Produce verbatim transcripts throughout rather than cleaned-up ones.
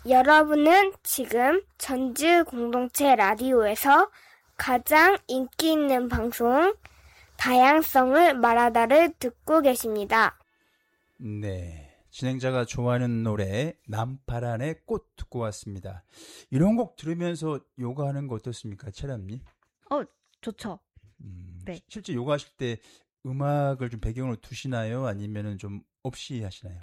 여러분은 지금 전주 공동체 라디오에서 가장 인기 있는 방송 다양성을 말하다를 듣고 계십니다. 네, 진행자가 좋아하는 노래 남파란의 꽃 듣고 왔습니다. 이런 곡 들으면서 요가하는 거 어떻습니까, 채람님? 어, 좋죠. 음, 네. 실제 요가하실 때 음악을 좀 배경으로 두시나요? 아니면은 좀 없이 하시나요?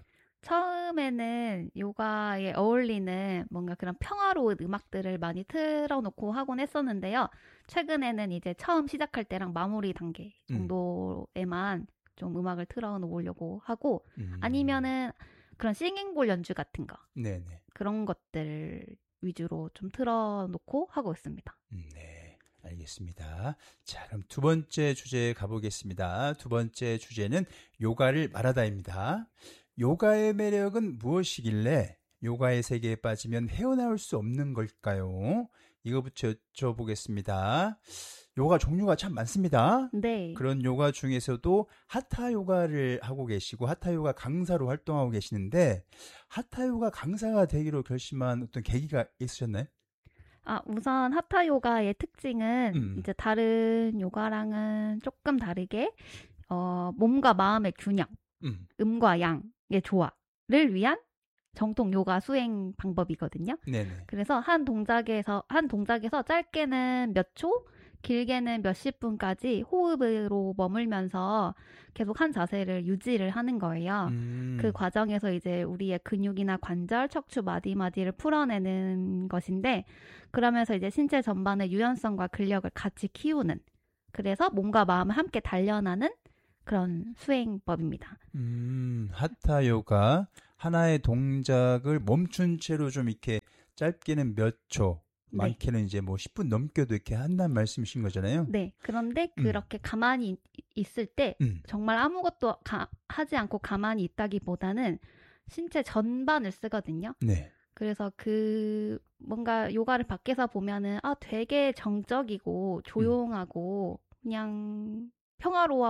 처음에는 요가에 어울리는 뭔가 그런 평화로운 음악들을 많이 틀어놓고 하곤 했었는데요. 최근에는 이제 처음 시작할 때랑 마무리 단계 정도에만 음. 좀 음악을 틀어놓으려고 하고 음. 아니면은 그런 싱잉볼 연주 같은 거 네네. 그런 것들 위주로 좀 틀어놓고 하고 있습니다. 음, 네, 알겠습니다. 자, 그럼 두 번째 주제에 가보겠습니다. 두 번째 주제는 요가를 말하다입니다. 요가의 매력은 무엇이길래 요가의 세계에 빠지면 헤어나올 수 없는 걸까요? 이거부터 여쭤보겠습니다. 요가 종류가 참 많습니다. 네. 그런 요가 중에서도 하타 요가를 하고 계시고 하타 요가 강사로 활동하고 계시는데 하타 요가 강사가 되기로 결심한 어떤 계기가 있으셨나요? 아, 우선 하타 요가의 특징은 음. 이제 다른 요가랑은 조금 다르게 어, 몸과 마음의 균형, 음. 음과 양의 조화를 위한 정통 요가 수행 방법이거든요. 네네. 그래서 한 동작에서 한 동작에서 짧게는 몇 초, 길게는 몇십 분까지 호흡으로 머물면서 계속 한 자세를 유지를 하는 거예요. 음. 그 과정에서 이제 우리의 근육이나 관절, 척추, 마디마디를 풀어내는 것인데 그러면서 이제 신체 전반의 유연성과 근력을 같이 키우는 그래서 몸과 마음을 함께 단련하는 그런 수행법입니다. 음, 하타 요가 하나의 동작을 멈춘 채로 좀 이렇게 짧게는 몇 초, 많게는 네. 이제 뭐 십 분 넘게도 이렇게 한다는 말씀이신 거잖아요. 네. 그런데 그렇게 음. 가만히 있을 때 음. 정말 아무것도 가, 하지 않고 가만히 있다기보다는 신체 전반을 쓰거든요. 네. 그래서 그 뭔가 요가를 밖에서 보면은 아 되게 정적이고 조용하고 음. 그냥 평화로워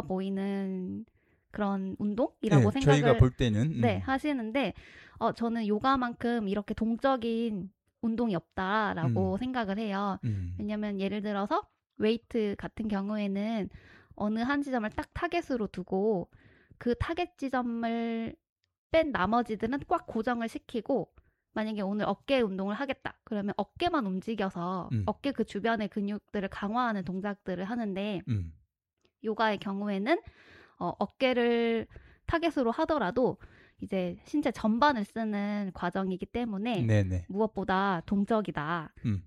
보이는 그런 운동이라고 네, 생각을 저희가 볼 때는 음. 네, 하시는데 어, 저는 요가만큼 이렇게 동적인 운동이 없다라고 음. 생각을 해요. 음. 왜냐면 예를 들어서 웨이트 같은 경우에는 어느 한 지점을 딱 타겟으로 두고 그 타겟 지점을 뺀 나머지들은 꽉 고정을 시키고 만약에 오늘 어깨 운동을 하겠다. 그러면 어깨만 움직여서 음. 어깨 그 주변의 근육들을 강화하는 동작들을 하는데 음. 요가의 경우에는 어, 어깨를 타겟으로 하더라도 이제 신체 전반을 쓰는 과정이기 때문에 네네. 무엇보다 동적이다. 음.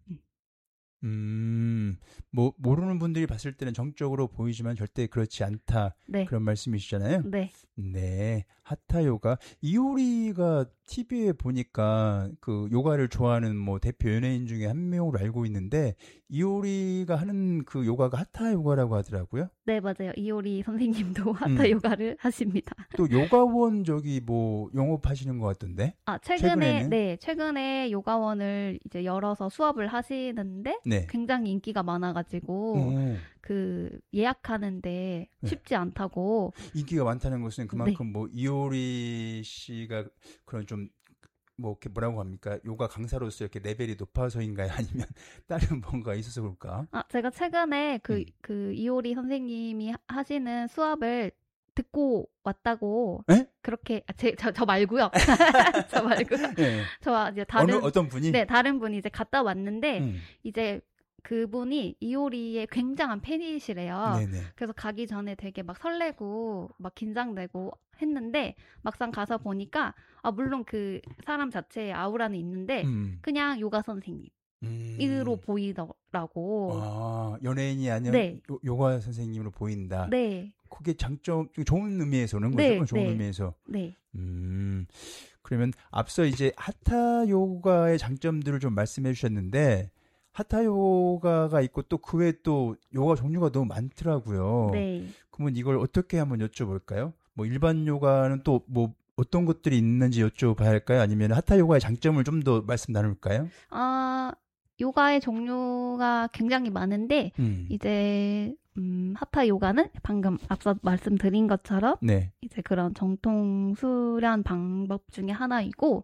음, 뭐 모르는 분들이 봤을 때는 정적으로 보이지만 절대 그렇지 않다. 네. 그런 말씀이시잖아요. 네. 네. 하타 요가. 이효리가 티비에 보니까 그 요가를 좋아하는 뭐 대표 연예인 중에 한 명으로 알고 있는데 이효리가 하는 그 요가가 하타 요가라고 하더라고요. 네, 맞아요. 이효리 선생님도 하타 음. 요가를 하십니다. 또 요가원 저기 뭐 영업하시는 것 같던데? 아, 최근에 최근에는? 네, 최근에 요가원을 이제 열어서 수업을 하시는데 네. 굉장히 인기가 많아가지고 오. 그 예약하는데 쉽지 네. 않다고. 인기가 많다는 것은 그만큼 네. 뭐 이효리 씨가 그런 좀 뭐 이렇게 뭐라고 합니까? 요가 강사로서 이렇게 레벨이 높아서인가요? 아니면 다른 뭔가 있어서 그럴까? 아, 제가 최근에 그, 음. 그 이효리 선생님이 하시는 수업을 듣고 왔다고. 에? 그렇게 아, 제, 저, 저 말고요. 저 말고요. 네. 저 이제 다른 어느, 어떤 분이? 네, 다른 분이 이제 갔다 왔는데 음. 이제 그분이 이효리의 굉장한 팬이시래요. 네네. 그래서 가기 전에 되게 막 설레고 막 긴장되고 했는데 막상 가서 보니까 아 물론 그 사람 자체의 아우라는 있는데 음. 그냥 요가 선생님 으로 음. 보이더라고. 아, 연예인이 아니라 네. 요, 요가 선생님으로 보인다. 네. 그게 장점, 좋은 의미에서는 네, 거죠? 좋은 네. 의미에서. 네. 음, 그러면 앞서 이제 하타 요가의 장점들을 좀 말씀해 주셨는데 하타 요가가 있고 또 그 외에 또 요가 종류가 너무 많더라고요. 네. 그러면 이걸 어떻게 한번 여쭤볼까요? 뭐 일반 요가는 또 뭐 어떤 것들이 있는지 여쭤봐야 할까요? 아니면 하타 요가의 장점을 좀 더 말씀 나눌까요? 아, 요가의 종류가 굉장히 많은데 음. 이제 음, 하타 요가는 방금 앞서 말씀드린 것처럼 네. 이제 그런 정통 수련 방법 중에 하나이고 음.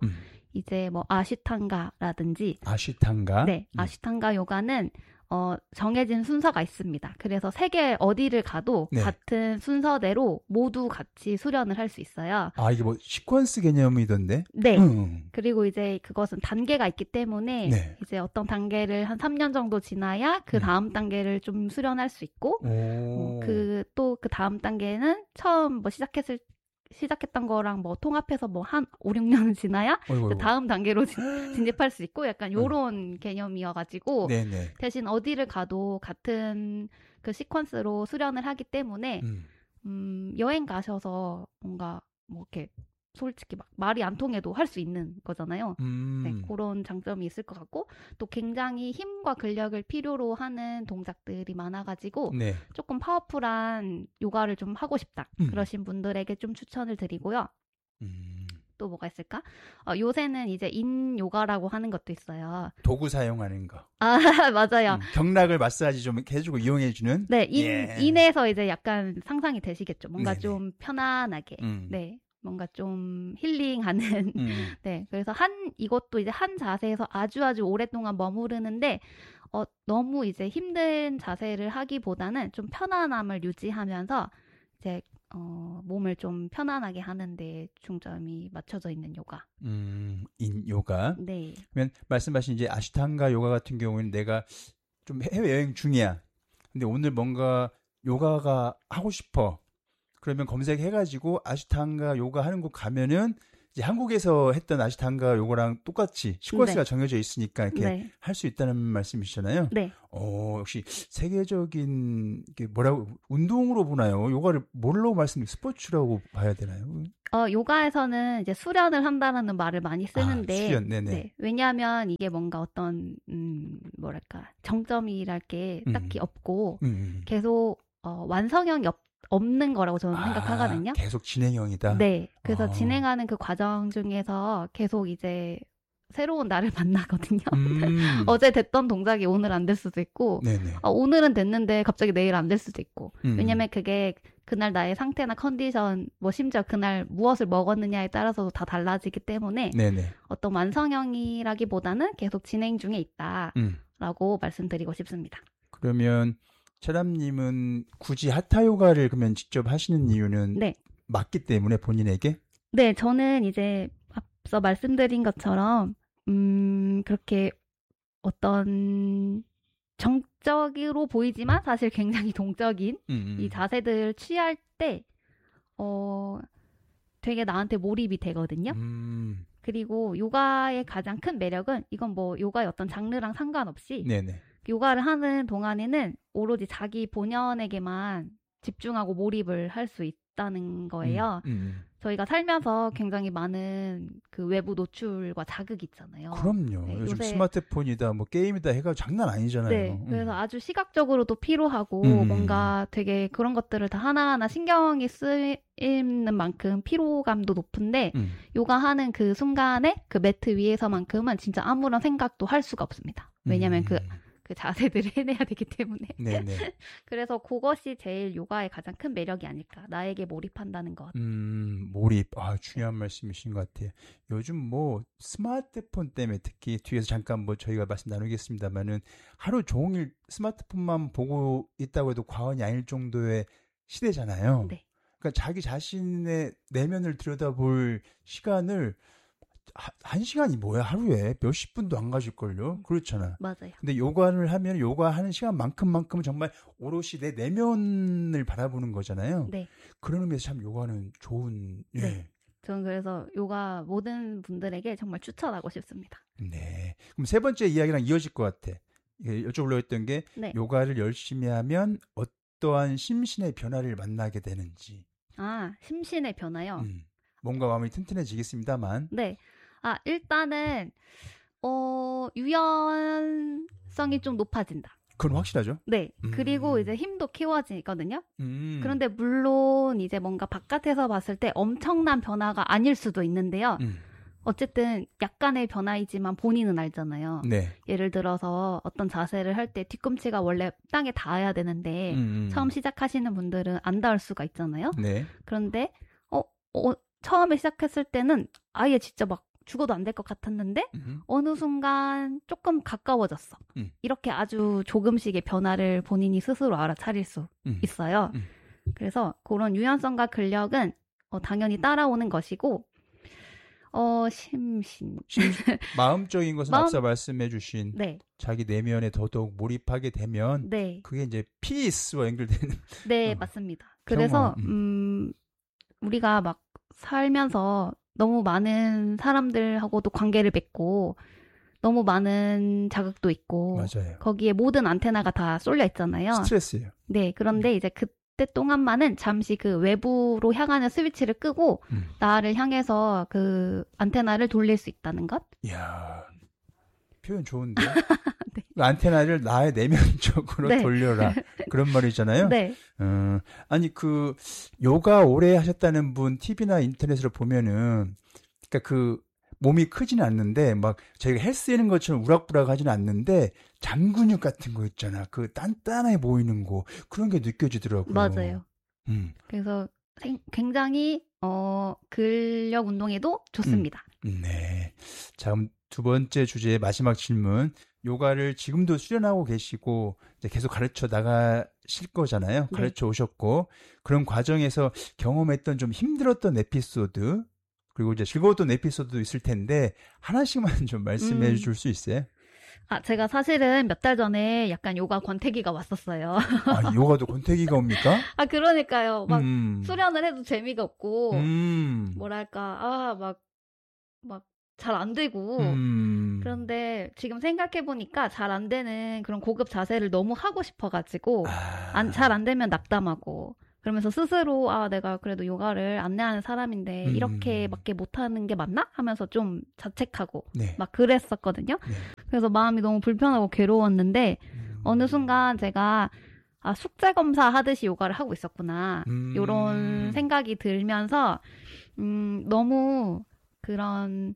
이제 뭐 아시탄가라든지 아시탄가? 네, 아시탄가 요가는 어, 정해진 순서가 있습니다. 그래서 세계 어디를 가도 네. 같은 순서대로 모두 같이 수련을 할 수 있어요. 아, 이게 뭐 시퀀스 개념이던데? 네. 음. 그리고 이제 그것은 단계가 있기 때문에 네. 이제 어떤 단계를 한 삼 년 정도 지나야 그 다음 네. 단계를 좀 수련할 수 있고 어, 그 또 그 다음 단계는 처음 뭐 시작했을 시작했던 거랑 뭐 통합해서 뭐 한 오, 육 년은 지나야 그 다음 단계로 진입할 수 있고 약간 요런 음. 개념이어가지고 네네. 대신 어디를 가도 같은 그 시퀀스로 수련을 하기 때문에 음. 음, 여행 가셔서 뭔가 뭐 이렇게 솔직히 막 말이 안 통해도 할 수 있는 거잖아요. 음. 네, 그런 장점이 있을 것 같고 또 굉장히 힘과 근력을 필요로 하는 동작들이 많아가지고 네. 조금 파워풀한 요가를 좀 하고 싶다. 음. 그러신 분들에게 좀 추천을 드리고요. 음. 또 뭐가 있을까? 어, 요새는 이제 인 요가라고 하는 것도 있어요. 도구 사용하는 거. 아, 맞아요. 음, 경락을 마사지 좀 해주고 이용해주는. 네, 인, 예. 인에서 이제 약간 상상이 되시겠죠. 뭔가 네네. 좀 편안하게. 음. 네. 뭔가 좀 힐링하는 음. 네 그래서 한 이것도 이제 한 자세에서 아주 아주 오랫동안 머무르는데 어 너무 이제 힘든 자세를 하기보다는 좀 편안함을 유지하면서 이제 어 몸을 좀 편안하게 하는데 중점이 맞춰져 있는 요가. 음, 인 요가. 네. 그러면 말씀하신 이제 아시탄가 요가 같은 경우에는 내가 좀 해외 여행 중이야. 근데 오늘 뭔가 요가가 하고 싶어. 그러면 검색해가지고 아시탄가 요가 하는 곳 가면은 이제 한국에서 했던 아시탄가 요가랑 똑같이 시퀀스가 네. 정해져 있으니까 이렇게 네. 할 수 있다는 말씀이시잖아요. 네. 어, 역시 세계적인 게 뭐라고 운동으로 보나요? 요가를 뭘로 말씀? 스포츠라고 봐야 되나요? 어, 요가에서는 이제 수련을 한다라는 말을 많이 쓰는데, 아, 수련, 네네. 네. 왜냐하면 이게 뭔가 어떤 음, 뭐랄까 정점이랄 게 딱히 음. 없고 음. 계속 어, 완성형이 없. 없는 거라고 저는 아, 생각하거든요. 계속 진행형이다. 네. 그래서 아. 진행하는 그 과정 중에서 계속 이제 새로운 나를 만나거든요. 음. 어제 됐던 동작이 오늘 안 될 수도 있고, 아, 오늘은 됐는데 갑자기 내일 안 될 수도 있고. 음. 왜냐면 그게 그날 나의 상태나 컨디션, 뭐 심지어 그날 무엇을 먹었느냐에 따라서도 다 달라지기 때문에 네네. 어떤 완성형이라기보다는 계속 진행 중에 있다라고 음. 말씀드리고 싶습니다. 그러면 차람님은 굳이 하타 요가를 그러면 직접 하시는 이유는 네. 맞기 때문에 본인에게? 네, 저는 이제 앞서 말씀드린 것처럼 음, 그렇게 어떤 정적으로 보이지만 사실 굉장히 동적인 음, 음. 이 자세들을 취할 때 어, 되게 나한테 몰입이 되거든요. 음. 그리고 요가의 가장 큰 매력은 이건 뭐 요가의 어떤 장르랑 상관없이 네네. 요가를 하는 동안에는 오로지 자기 본연에게만 집중하고 몰입을 할 수 있다는 거예요. 음, 음. 저희가 살면서 굉장히 많은 그 외부 노출과 자극이 있잖아요. 그럼요. 네, 요즘 요새... 스마트폰이다, 뭐 게임이다 해가 장난 아니잖아요. 네, 음. 그래서 아주 시각적으로도 피로하고 음. 뭔가 되게 그런 것들을 다 하나하나 신경이 쓰이는 만큼 피로감도 높은데 음. 요가하는 그 순간에 그 매트 위에서만큼은 진짜 아무런 생각도 할 수가 없습니다. 왜냐하면 음. 그 그 자세들을 해내야 되기 때문에. 네네. 그래서 그것이 제일 요가의 가장 큰 매력이 아닐까. 나에게 몰입한다는 것. 음, 몰입. 아, 중요한 말씀이신 것 같아요. 요즘 뭐 스마트폰 때문에 특히 뒤에서 잠깐 뭐 저희가 말씀 나누겠습니다만은 하루 종일 스마트폰만 보고 있다고 해도 과언이 아닐 정도의 시대잖아요. 네. 그러니까 자기 자신의 내면을 들여다볼 시간을 한 시간이 뭐야 하루에 몇십 분도 안 가질걸요. 그렇잖아. 맞아요. 근데 요가를 하면 요가하는 시간만큼만큼은 정말 오롯이 내 내면을 바라보는 거잖아요. 네. 그런 의미에서 참 요가는 좋은. 예. 네. 저는 그래서 요가 모든 분들에게 정말 추천하고 싶습니다. 네. 그럼 세 번째 이야기랑 이어질 것 같아. 여쭤보려고 했던 게 네. 요가를 열심히 하면 어떠한 심신의 변화를 만나게 되는지. 아, 심신의 변화요? 음. 몸과 마음이 튼튼해지겠습니다만. 네. 아, 일단은, 어, 유연성이 좀 높아진다. 그건 확실하죠? 네. 음. 그리고 이제 힘도 키워지거든요. 음. 그런데 물론 이제 뭔가 바깥에서 봤을 때 엄청난 변화가 아닐 수도 있는데요. 음. 어쨌든 약간의 변화이지만 본인은 알잖아요. 네. 예를 들어서 어떤 자세를 할 때 뒤꿈치가 원래 땅에 닿아야 되는데 음. 처음 시작하시는 분들은 안 닿을 수가 있잖아요. 네. 그런데, 어, 어, 처음에 시작했을 때는 아예 진짜 막 죽어도 안 될 것 같았는데 음. 어느 순간 조금 가까워졌어. 음. 이렇게 아주 조금씩의 변화를 본인이 스스로 알아차릴 수 음. 있어요. 음. 그래서 그런 유연성과 근력은 어, 당연히 따라오는 것이고 어, 심신. 심, 마음적인 것은 마음, 앞서 말씀해 주신 네. 자기 내면에 더더욱 몰입하게 되면 네. 그게 이제 피스와 연결되는. 네, 어, 맞습니다. 그래서 평화, 음. 음, 우리가 막 살면서 너무 많은 사람들하고도 관계를 맺고 너무 많은 자극도 있고 맞아요. 거기에 모든 안테나가 다 쏠려 있잖아요. 스트레스예요. 네, 그런데 이제 그때 동안만은 잠시 그 외부로 향하는 스위치를 끄고 음. 나를 향해서 그 안테나를 돌릴 수 있다는 것. 이야, 표현 좋은데. 네. 그 안테나를 나의 내면 쪽으로 네. 돌려라. 그런 말이잖아요. 네. 어, 아니 그 요가 오래 하셨다는 분 티비나 인터넷으로 보면은 그러니까 그 몸이 크지는 않는데 막 저희가 헬스 하는 것처럼 우락부락하지는 않는데 장근육 같은 거 있잖아. 그 단단해 보이는 거 그런 게 느껴지더라고요. 맞아요. 음. 그래서 굉장히 어, 근력 운동에도 좋습니다. 음. 네. 자, 그럼 두 번째 주제의 마지막 질문. 요가를 지금도 수련하고 계시고 이제 계속 가르쳐 나가실 거잖아요. 네. 가르쳐 오셨고 그런 과정에서 경험했던 좀 힘들었던 에피소드 그리고 이제 즐거웠던 에피소드도 있을 텐데 하나씩만 좀 말씀해 음. 줄 수 있어요? 아, 제가 사실은 몇 달 전에 약간 요가 권태기가 왔었어요. 아, 요가도 권태기가 옵니까? 아, 그러니까요. 막 음. 수련을 해도 재미가 없고 음. 뭐랄까, 아, 막, 막 잘 안 되고. 음. 그런데 지금 생각해보니까 잘 안 되는 그런 고급 자세를 너무 하고 싶어가지고, 아. 안, 잘 안 되면 낙담하고, 그러면서 스스로, 아, 내가 그래도 요가를 안내하는 사람인데, 음. 이렇게밖에 못하는 게 맞나? 하면서 좀 자책하고, 네. 막 그랬었거든요. 네. 그래서 마음이 너무 불편하고 괴로웠는데, 음. 어느 순간 제가, 아, 숙제 검사 하듯이 요가를 하고 있었구나. 음. 요런 생각이 들면서, 음, 너무 그런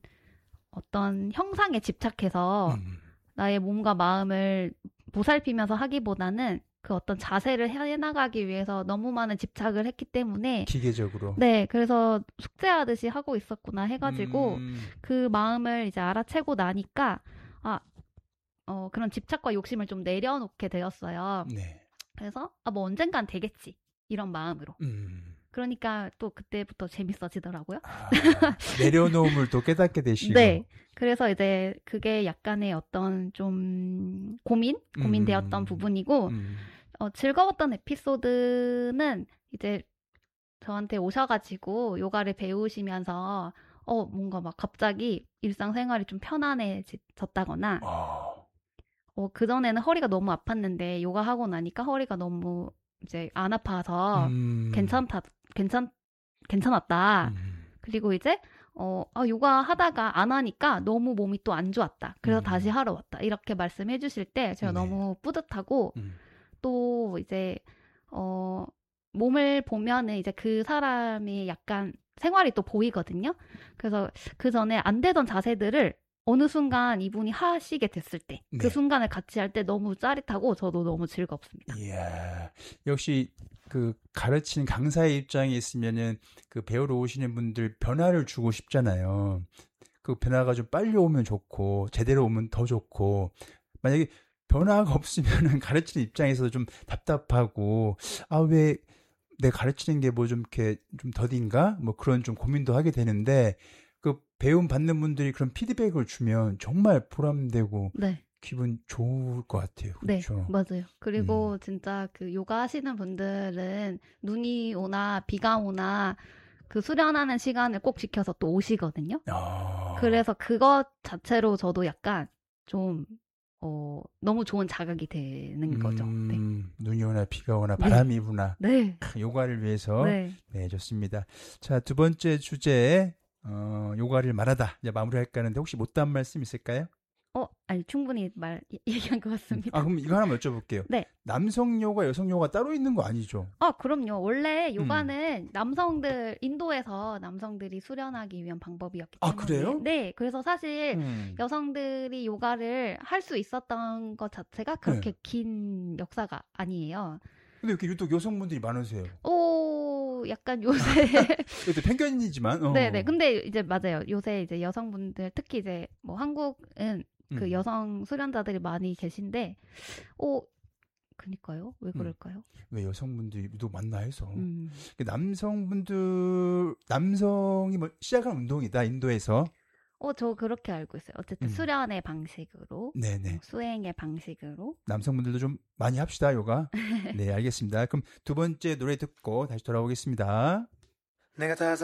어떤 형상에 집착해서 음. 나의 몸과 마음을 보살피면서 하기보다는 그 어떤 자세를 해나가기 위해서 너무 많은 집착을 했기 때문에 기계적으로. 네, 그래서 숙제하듯이 하고 있었구나 해가지고 음. 그 마음을 이제 알아채고 나니까 아, 어, 그런 집착과 욕심을 좀 내려놓게 되었어요. 네. 그래서 아, 뭐 언젠간 되겠지 이런 마음으로. 음. 그러니까 또 그때부터 재밌어지더라고요. 아, 내려놓음을 또 깨닫게 되시고. 네. 그래서 이제 그게 약간의 어떤 좀 고민? 고민되었던 음. 부분이고, 음. 어, 즐거웠던 에피소드는 이제 저한테 오셔가지고 요가를 배우시면서, 어, 뭔가 막 갑자기 일상생활이 좀 편안해졌다거나, 어. 어, 그전에는 허리가 너무 아팠는데 요가 하고 나니까 허리가 너무 이제 안 아파서 음. 괜찮다, 괜찮, 괜찮았다. 음. 그리고 이제, 어, 아, 요가 하다가 안 하니까 너무 몸이 또 안 좋았다. 그래서 음. 다시 하러 왔다. 이렇게 말씀해 주실 때 제가 네. 너무 뿌듯하고, 음. 또 이제, 어, 몸을 보면은 이제 그 사람이 약간 생활이 또 보이거든요. 그래서 그 전에 안 되던 자세들을 어느 순간 이분이 하시게 됐을 때, 그 네. 순간을 같이 할 때 너무 짜릿하고 저도 너무 즐겁습니다. 이야, 역시 그 가르치는 강사의 입장에 있으면은 그 배우러 오시는 분들 변화를 주고 싶잖아요. 그 변화가 좀 빨리 오면 좋고 제대로 오면 더 좋고 만약에 변화가 없으면은 가르치는 입장에서도 좀 답답하고 아, 왜 내 가르치는 게 뭐 좀 이렇게 좀 더딘가 뭐 그런 좀 고민도 하게 되는데 그 배움 받는 분들이 그런 피드백을 주면 정말 보람되고 네. 기분 좋을 것 같아요. 그렇죠? 네, 맞아요. 그리고 음. 진짜 그 요가 하시는 분들은 눈이 오나 비가 오나 그 수련하는 시간을 꼭 지켜서 또 오시거든요. 아. 그래서 그것 자체로 저도 약간 좀, 어, 너무 좋은 자극이 되는 거죠. 네. 음, 눈이 오나 비가 오나 바람이 부나 네. 요가를 위해서 네. 네, 좋습니다. 자, 두 번째 주제 어, 요가를 말하다 이제 마무리할까 하는데 혹시 못다한 말씀 있을까요? 어, 아니, 충분히 말, 얘기한 것 같습니다. 아, 그럼 이거 하나만 여쭤볼게요. 네. 남성 요가, 여성 요가 따로 있는 거 아니죠? 아, 그럼요. 원래 요가는 음. 남성들, 인도에서 남성들이 수련하기 위한 방법이었기 때문에. 아, 그래요? 네. 그래서 사실 음. 여성들이 요가를 할 수 있었던 것 자체가 그렇게 네. 긴 역사가 아니에요. 근데 이렇게 유독 여성분들이 많으세요? 오, 뭐 약간 요새 이것도 편견이지만. 어. 네네. 근데 이제 맞아요. 요새 이제 여성분들 특히 이제 뭐 한국은 그 음. 여성 수련자들이 많이 계신데, 어 그니까요. 왜 그럴까요? 음. 왜 여성분들이 또 많나 해서. 음. 남성분들 남성이 뭐 시작한 운동이다 인도에서. 어, 저 그렇게 알고 있어요. 어쨌든 음. 수련의 방식으로, 네네. 어, 수행의 방식으로. 남성분들도 좀 많이 합시다 요가. 네, 알겠습니다. 그럼 두 번째 노래 듣고 다시 돌아오겠습니다. 내가 다